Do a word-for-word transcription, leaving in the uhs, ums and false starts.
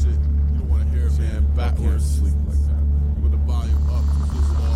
shit. You don't want to hear it, man. Backwards. Sleep like that. With the volume up. This is all